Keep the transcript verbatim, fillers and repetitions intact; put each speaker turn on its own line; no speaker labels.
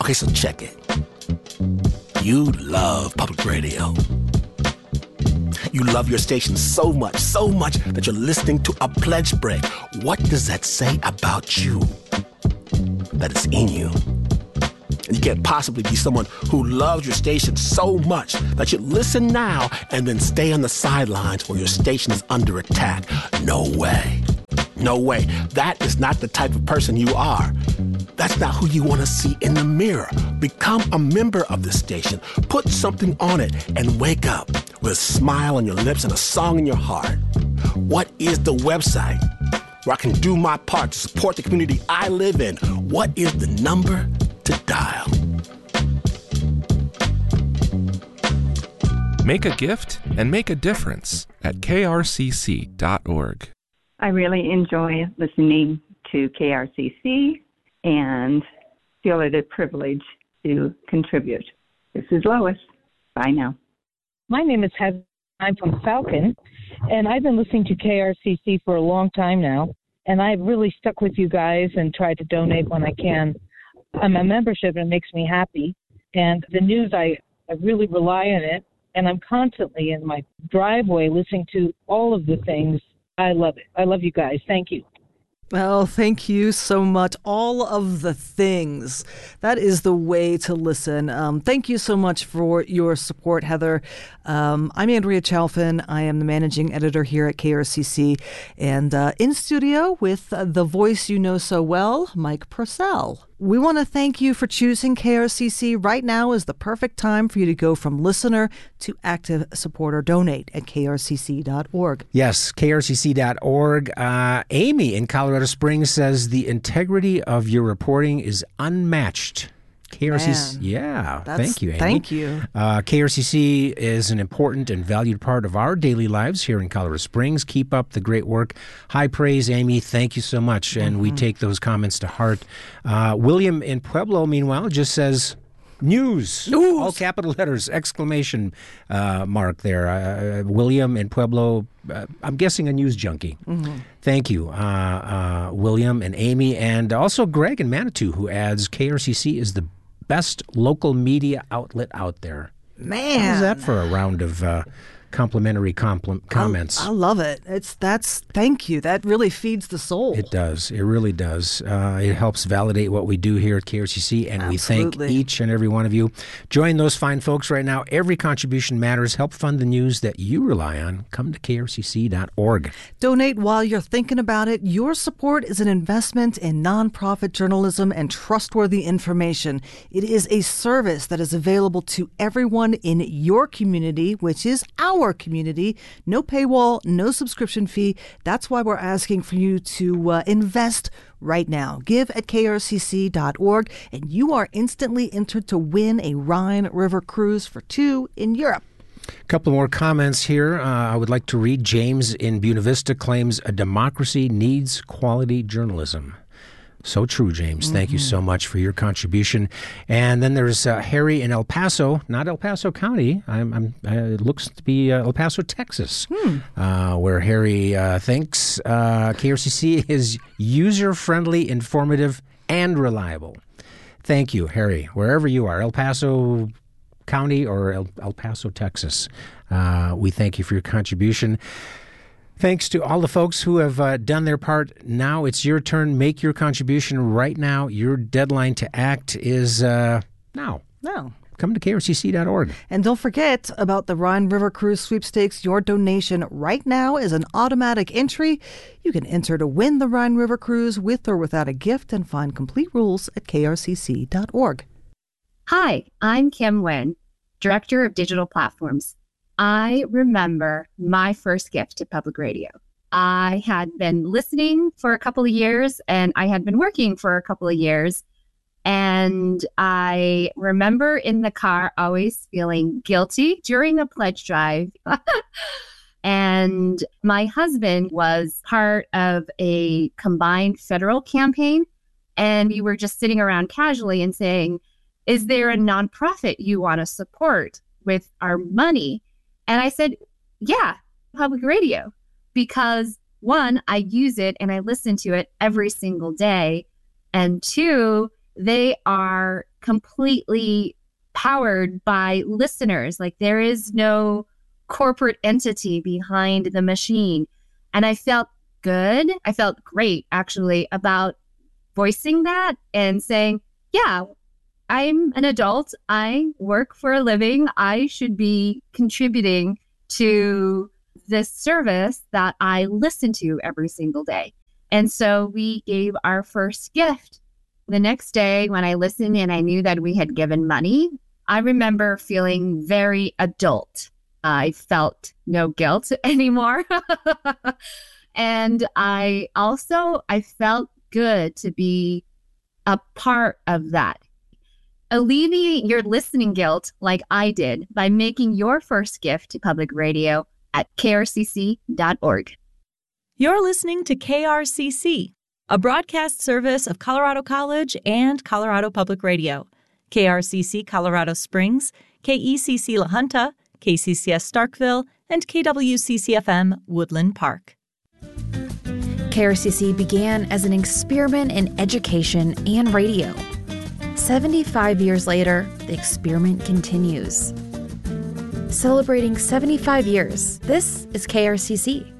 Okay, so check it. You love public radio. You love your station so much, so much that you're listening to a pledge break. What does that say about you? That is in you. And you can't possibly be someone who loves your station so much that you listen now and then stay on the sidelines where your station is under attack. No way. No way. That is not the type of person you are. That's not who you want to see in the mirror. Become a member of this station. Put something on it and wake up with a smile on your lips and a song in your heart. What is the website where I can do my part to support the community I live in? What is the number to dial?
Make a gift and make a difference at K R C C dot org.
I really enjoy listening to K R C C and feel it a privilege to contribute. This is Lois. Bye now.
My name is Heather. I'm from Falcon, and I've been listening to K R C C for a long time now, and I've really stuck with you guys and tried to donate when I can. I'm a membership, and it makes me happy. And the news, I, I really rely on it, and I'm constantly in my driveway listening to all of the things. I love it. I love you guys. Thank you.
Well, thank you so much. All of the things. That is the way to listen. Um, thank you so much for your support, Heather. Um, I'm Andrea Chalfin. I am the managing editor here at K R C C. And uh, in studio with uh, the voice you know so well, Mike Purcell. We want to thank you for choosing K R C C. Right now is the perfect time for you to go from listener to active supporter. Donate at K R C C dot org.
Yes, K R C C dot org. Uh, Amy in Colorado Springs says the integrity of your reporting is unmatched. K R C C,
Man,
yeah, thank you, Amy.
Thank you.
Uh, K R C C is an important and valued part of our daily lives here in Colorado Springs. Keep up the great work. High praise, Amy. Thank you so much, and mm-hmm. we take those comments to heart. Uh, William in Pueblo, meanwhile, just says, news,
news. All
capital letters, exclamation uh, mark there. Uh, William in Pueblo, uh, I'm guessing a news junkie. Mm-hmm. Thank you, uh, uh, William and Amy, and also Greg in Manitou, who adds, K R C C is the best local media outlet out there.
Man.
How's that for a round of uh, complimentary compl- comments?
I, I love it. It's that's thank you. That really feeds the soul.
It does. It really does. Uh, it helps validate what we do here at K R C C, and
Absolutely.
we thank each and every one of you. Join those fine folks right now. Every contribution matters. Help fund the news that you rely on. Come to K R C C dot org.
Donate while you're thinking about it. Your support is an investment in nonprofit journalism and trustworthy information. It is a service that is available to everyone in your community, which is our community. No paywall, no subscription fee. That's why we're asking for you to uh, invest right now. Give at K R C C dot org, and you are instantly entered to win a Rhine River cruise for two in Europe.
A couple more comments here. Uh, I would like to read. James in Buena Vista claims a democracy needs quality journalism. So true, James. Thank mm-hmm. you so much for your contribution. And then there's uh, Harry in El Paso, not El Paso County. I'm, I'm, uh, it looks to be uh, El Paso, Texas, hmm. uh, where Harry uh, thinks uh, K R C C is user-friendly, informative, and reliable. Thank you, Harry, wherever you are, El Paso County or El, El Paso, Texas. Uh, we thank you for your contribution. Thanks to all the folks who have uh, done their part. Now it's your turn. Make your contribution right now. Your deadline to act is uh, now.
Now.
Come to K R C C dot org.
And don't forget about the Rhine River Cruise Sweepstakes. Your donation right now is an automatic entry. You can enter to win the Rhine River Cruise with or without a gift, and find complete rules at K R C C dot org.
Hi, I'm Kim Nguyen, Director of Digital Platforms. I remember my first gift to public radio. I had been listening for a couple of years, and I had been working for a couple of years. And I remember in the car always feeling guilty during a pledge drive. And my husband was part of a combined federal campaign. And we were just sitting around casually and saying, is there a nonprofit you want to support with our money? And I said, yeah, public radio, because one, I use it and I listen to it every single day. And two, they are completely powered by listeners. Like there is no corporate entity behind the machine. And I felt good. I felt great, actually, about voicing that and saying, yeah, I'm an adult. I work for a living. I should be contributing to this service that I listen to every single day. And so we gave our first gift. The next day when I listened and I knew that we had given money, I remember feeling very adult. I felt no guilt anymore. And I also, I felt good to be a part of that. Alleviate your listening guilt like I did by making your first gift to public radio at K R C C dot org.
You're listening to K R C C, a broadcast service of Colorado College and Colorado Public Radio. K R C C Colorado Springs, K E C C La Junta, K C C S Starkville, and K W C C F M Woodland Park.
K R C C began as an experiment in education and radio. seventy-five years later, the experiment continues. Celebrating seventy-five years, this is K R C C.